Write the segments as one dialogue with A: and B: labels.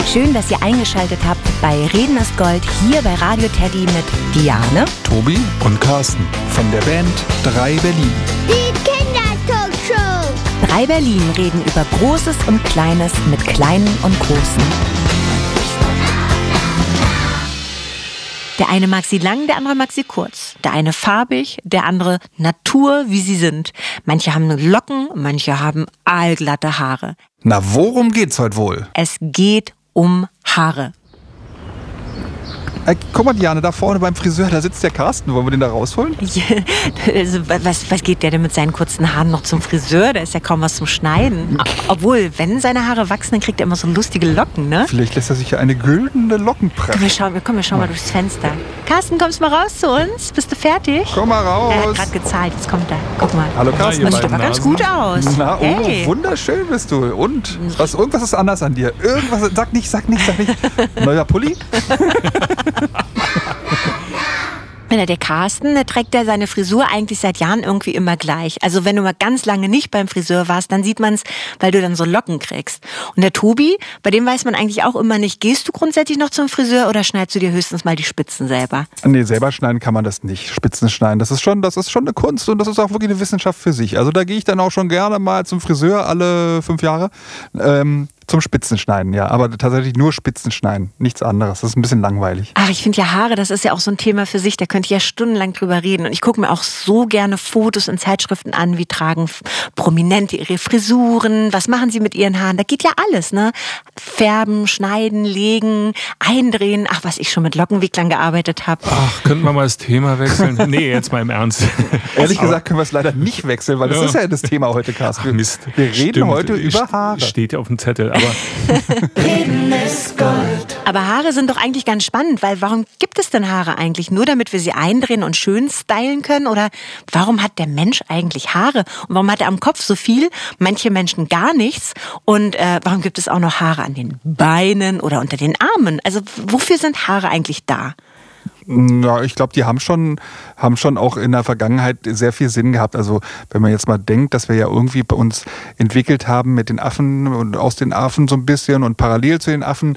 A: Schön, dass ihr eingeschaltet habt bei Reden ist Gold hier bei Radio Teddy mit Diane,
B: Tobi und Carsten von der Band 3 Berlin.
C: Die Kindertalkshow.
A: 3 Berlin reden über Großes und Kleines mit Kleinen und Großen. Der eine mag sie lang, der andere mag sie kurz. Der eine farbig, der andere Natur, wie sie sind. Manche haben Locken, manche haben aalglatte Haare.
B: Na, worum geht's heute wohl?
A: Es geht um Haare.
B: Guck mal, Diane, da vorne beim Friseur, da sitzt der Carsten. Wollen wir den da rausholen?
A: Ja, also, was geht der denn mit seinen kurzen Haaren noch zum Friseur? Da ist ja kaum was zum Schneiden. Obwohl, wenn seine Haare wachsen, dann kriegt er immer so lustige Locken, ne?
B: Vielleicht lässt er sich ja eine güldene Lockenpracht.
A: Komm, wir schauen mal durchs Fenster. Carsten, kommst du mal raus zu uns? Bist du fertig?
B: Komm mal raus.
A: Er hat gerade gezahlt, jetzt kommt er. Guck mal.
B: Hallo Carsten.
A: Das sieht aber ganz gut aus.
B: Na, oh,
A: Hey.
B: wunderschön bist du. Und? Irgendwas ist anders an dir. Irgendwas, sag nicht. Neuer Pulli?
A: Der Carsten, der trägt ja seine Frisur eigentlich seit Jahren irgendwie immer gleich. Also wenn du mal ganz lange nicht beim Friseur warst, dann sieht man es, weil du dann so Locken kriegst. Und der Tobi, bei dem weiß man eigentlich auch immer nicht, gehst du grundsätzlich noch zum Friseur oder schneidest du dir höchstens mal die Spitzen selber?
B: Nee, selber schneiden kann man das nicht. Spitzen schneiden, das ist schon eine Kunst und das ist auch wirklich eine Wissenschaft für sich. Also da gehe ich dann auch schon gerne mal zum Friseur alle 5 Jahre. Zum Spitzenschneiden, ja. Aber tatsächlich nur Spitzenschneiden, nichts anderes. Das ist ein bisschen langweilig.
A: Ach, ich finde ja Haare, das ist ja auch so ein Thema für sich. Da könnte ich ja stundenlang drüber reden. Und ich gucke mir auch so gerne Fotos in Zeitschriften an. Wie tragen Prominente ihre Frisuren? Was machen sie mit ihren Haaren? Da geht ja alles, ne? Färben, schneiden, legen, eindrehen. Ach, was ich schon mit Lockenwicklern gearbeitet habe.
D: Ach, könnten wir mal das Thema wechseln? Nee, jetzt mal im Ernst.
B: Ehrlich gesagt können wir es leider nicht wechseln, weil das ist ja das Thema heute, Carsten.
D: Ach, Mist.
B: Wir reden
D: Stimmt.
B: heute über Haare.
D: Steht ja auf dem Zettel, aber
A: Reden ist Gold. Aber Haare sind doch eigentlich ganz spannend, weil warum gibt es denn Haare eigentlich? Nur damit wir sie eindrehen und schön stylen können? Oder warum hat der Mensch eigentlich Haare? Und warum hat er am Kopf so viel? Manche Menschen gar nichts. Und warum gibt es auch noch Haare an den Beinen oder unter den Armen? Also wofür sind Haare eigentlich da?
B: Ja, ich glaube, die haben schon auch in der Vergangenheit sehr viel Sinn gehabt. Also wenn man jetzt mal denkt, dass wir ja irgendwie bei uns entwickelt haben mit den Affen und aus den Affen so ein bisschen und parallel zu den Affen,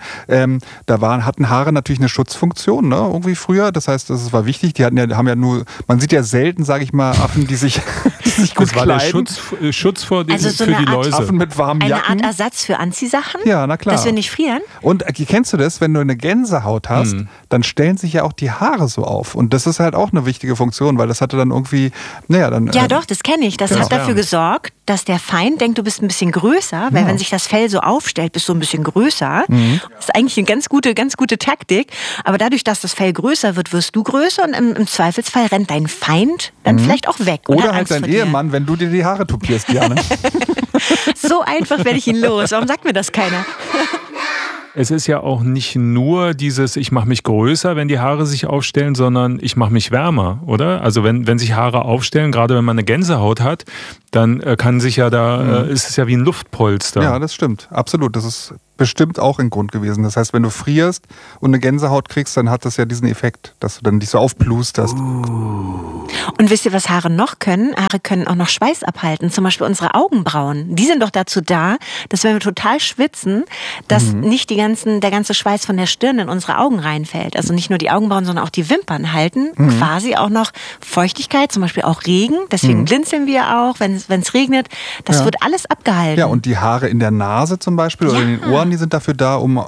B: hatten Haare natürlich eine Schutzfunktion, ne? Irgendwie früher. Das heißt, das war wichtig. Man sieht ja selten, sage ich mal, Affen, die sich gut
D: das war
B: kleiden.
D: der Schutz für die Läuse.
B: Affen mit warmen Jacken.
A: Eine Art Ersatz für Anziehsachen?
B: Ja, na klar.
A: Dass wir nicht frieren?
B: Und kennst du das, wenn du eine Gänsehaut hast, dann stellen sich ja auch die Haare so auf. Und das ist halt auch eine wichtige Funktion, weil das hatte dann irgendwie,
A: Ja doch, das kenne ich. Das hat dafür gesorgt, dass der Feind denkt, du bist ein bisschen größer, weil wenn sich das Fell so aufstellt, bist du ein bisschen größer. Das ist eigentlich eine ganz gute Taktik. Aber dadurch, dass das Fell größer wird, wirst du größer und im Zweifelsfall rennt dein Feind dann vielleicht auch weg.
B: Oder halt dein Ehemann, wenn du dir die Haare tupierst, Diane.
A: So einfach werde ich ihn los. Warum sagt mir das keiner?
D: Es ist ja auch nicht nur dieses, ich mache mich größer, wenn die Haare sich aufstellen, sondern ich mache mich wärmer, oder? Also wenn sich Haare aufstellen, gerade wenn man eine Gänsehaut hat, dann kann sich ja ist es ja wie ein Luftpolster.
B: Ja, das stimmt. Absolut. Das ist bestimmt auch ein Grund gewesen. Das heißt, wenn du frierst und eine Gänsehaut kriegst, dann hat das ja diesen Effekt, dass du dann dich so aufplusterst.
A: Und wisst ihr, was Haare noch können? Haare können auch noch Schweiß abhalten. Zum Beispiel unsere Augenbrauen. Die sind doch dazu da, dass wenn wir total schwitzen, dass nicht der ganze Schweiß von der Stirn in unsere Augen reinfällt. Also nicht nur die Augenbrauen, sondern auch die Wimpern halten quasi auch noch Feuchtigkeit, zum Beispiel auch Regen. Deswegen blinzeln wir auch, wenn es regnet. Das wird alles abgehalten.
B: Ja, und die Haare in der Nase zum Beispiel oder in den Ohren, die sind dafür da, um